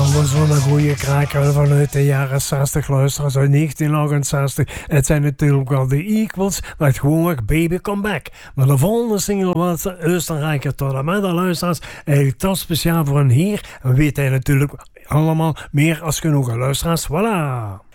Zo'n goede kraker vanuit de jaren 60, luisteraars uit 1968. Het zijn natuurlijk wel de Equals, met gewoon Baby Come Back. Maar de volgende single was Oostenrijker tot en met de luisteraars. Eigenlijk toch speciaal voor een hier. En weet hij natuurlijk allemaal meer als genoeg luisteraars. Voilà!